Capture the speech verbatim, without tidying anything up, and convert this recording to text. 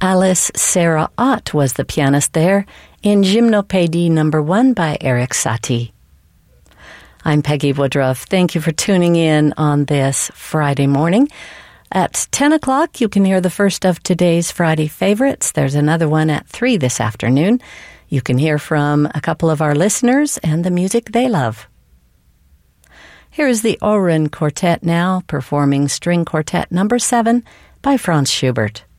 Alice Sarah Ott was the pianist there in Gymnopédie number one by Erik Satie. I'm Peggy Woodruff. Thank you for tuning in on this Friday morning. At ten o'clock, you can hear the first of today's Friday favorites. There's another one at three this afternoon. You can hear from a couple of our listeners and the music they love. Here is the Oren Quartet now, performing String Quartet number seven by Franz Schubert.